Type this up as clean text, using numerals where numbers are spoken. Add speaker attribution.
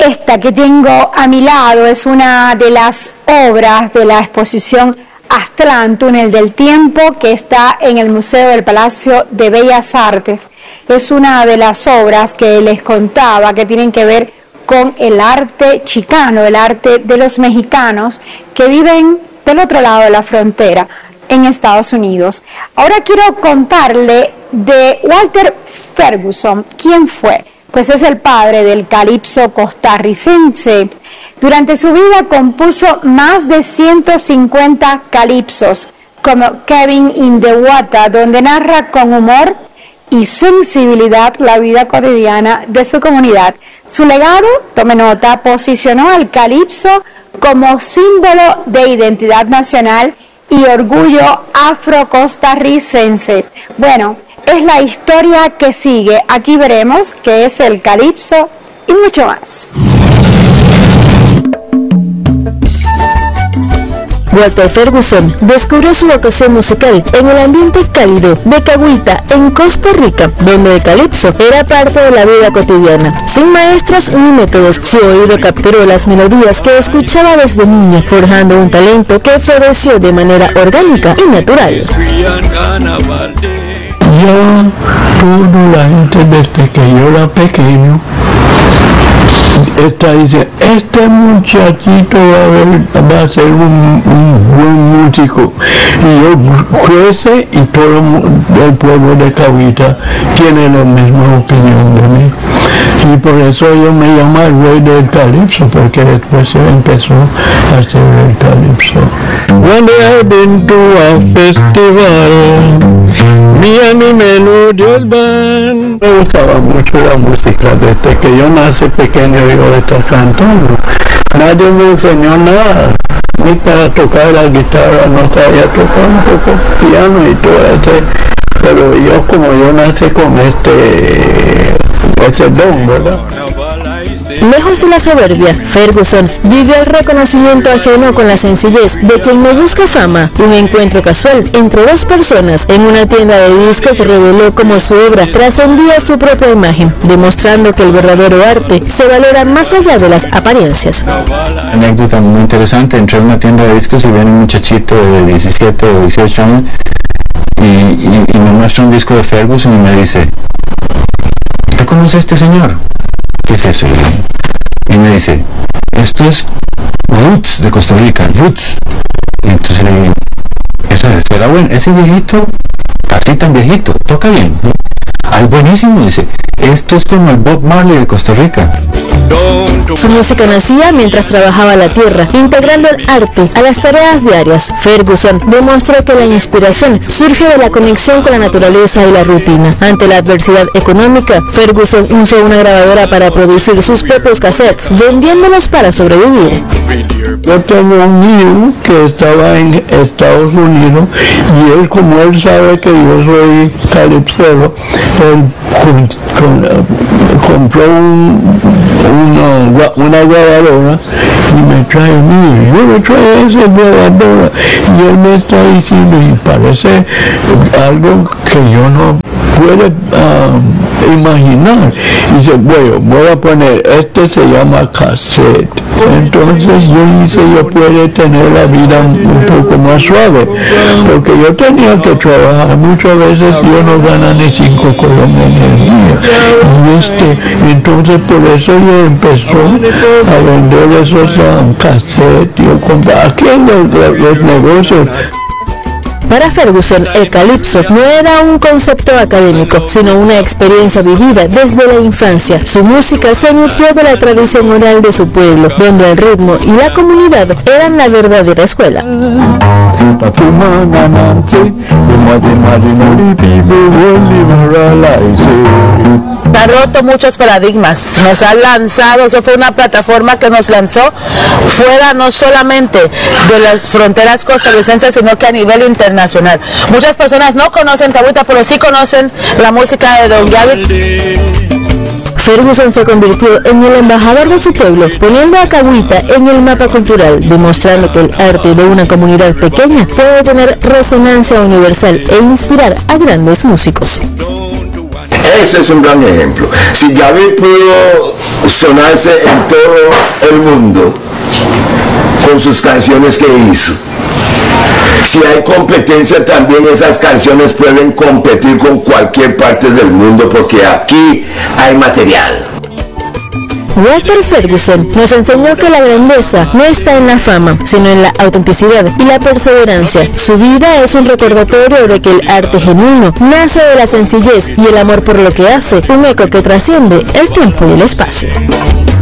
Speaker 1: Esta que tengo a mi lado es una de las obras de la exposición Aztlán, Túnel del Tiempo, que está en el Museo del Palacio de Bellas Artes. Es una de las obras que les contaba que tienen que ver con el arte chicano, el arte de los mexicanos que viven del otro lado de la frontera, en Estados Unidos. Ahora quiero contarle de Walter Ferguson. ¿Quién fue? Pues es el padre del calipso costarricense. Durante su vida compuso más de 150 calipsos, como Kevin in the Water, donde narra con humor y sensibilidad la vida cotidiana de su comunidad. Su legado, tome nota, posicionó al calipso como símbolo de identidad nacional y orgullo afro-costarricense. Bueno, es la historia que sigue. Aquí veremos qué es el calipso y mucho más.
Speaker 2: Walter Ferguson descubrió su vocación musical en el ambiente cálido de Cahuita, en Costa Rica, donde el calipso era parte de la vida cotidiana. Sin maestros ni métodos, su oído capturó las melodías que escuchaba desde niño, forjando un talento que floreció de manera orgánica y natural.
Speaker 3: Yo, toda la gente desde que yo era pequeño, dice, este muchachito va a ser un buen músico. Y yo crece y todo el pueblo de Cahuita tiene la misma opinión de mí. Y por eso yo me llamo el rey del calipso, porque después se empezó a hacer el calipso. One day I've been to a festival, me and mi melodious band. Me gustaba mucho la música, desde que yo nací pequeño yo estaba cantando. Nadie me enseñó nada, ni para tocar la guitarra, no sabía tocar un poco piano y todo eso. Pero yo, como yo nací con ese don, ¿verdad?
Speaker 2: Lejos de la soberbia, Ferguson vivió el reconocimiento ajeno con la sencillez de quien no busca fama. Un encuentro casual entre dos personas en una tienda de discos reveló cómo su obra trascendía su propia imagen, demostrando que el verdadero arte se valora más allá de las apariencias.
Speaker 4: Anécdota muy interesante: entré a una tienda de discos y viene un muchachito de 17 o 18 años y me muestra un disco de Ferguson y me dice: ¿usted conoce a este señor? ¿Qué es eso? Y me dice: esto es Roots de Costa Rica, Roots. Y entonces le digo: ¿será bueno? Ese viejito, así tan viejito, toca bien, ¿no? Ah, es buenísimo. Dice: esto es como el Bob Marley de Costa Rica.
Speaker 2: Su música nacía mientras trabajaba la tierra, integrando el arte a las tareas diarias. Ferguson demostró que la inspiración surge de la conexión con la naturaleza y la rutina. Ante la adversidad económica, Ferguson usó una grabadora para producir sus propios cassettes, vendiéndolos para sobrevivir.
Speaker 3: Yo tengo un hijo que estaba en Estados Unidos y él, como él sabe que yo soy calipsero, él compró una grabadora y me trae mío. Yo le trae esa grabadora y él me está diciendo, y parece algo que yo no puedo imaginar. Y dice: bueno, voy a poner, se llama cassette. Entonces yo dice, yo puedo tener la vida un poco más suave, porque yo tenía que trabajar, muchas veces yo no gano ni 5 colones en el día. Y entonces por eso yo empezó a vender esos cassettes. Yo compraba aquí en los negocios.
Speaker 2: Para Ferguson, el calipso no era un concepto académico, sino una experiencia vivida desde la infancia. Su música se nutrió de la tradición oral de su pueblo, donde el ritmo y la comunidad eran la verdadera escuela.
Speaker 5: Ha roto muchos paradigmas, nos ha lanzado, eso fue una plataforma que nos lanzó fuera no solamente de las fronteras costarricenses, sino que a nivel internacional. Muchas personas no conocen Cahuita, pero sí conocen la música de Don Gary.
Speaker 2: Ferguson se convirtió en el embajador de su pueblo, poniendo a Cahuita en el mapa cultural, demostrando que el arte de una comunidad pequeña puede tener resonancia universal e inspirar a grandes músicos.
Speaker 6: Ese es un gran ejemplo. Si Gaby pudo sonarse en todo el mundo con sus canciones que hizo, si hay competencia también esas canciones pueden competir con cualquier parte del mundo porque aquí hay material.
Speaker 2: Walter Ferguson nos enseñó que la grandeza no está en la fama, sino en la autenticidad y la perseverancia. Su vida es un recordatorio de que el arte genuino nace de la sencillez y el amor por lo que hace, un eco que trasciende el tiempo y el espacio.